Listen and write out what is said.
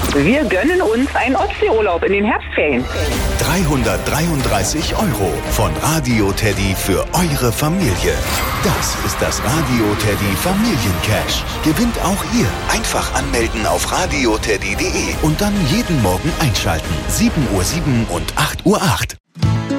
Wir gönnen uns einen Ostseeurlaub in den Herbstferien. 333 € von Radio Teddy für eure Familie. Das ist das Radio Teddy Familiencash. Gewinnt auch ihr. Einfach anmelden auf radioteddy.de und dann jeden Morgen einschalten. 7:07 und 8:08 Uhr.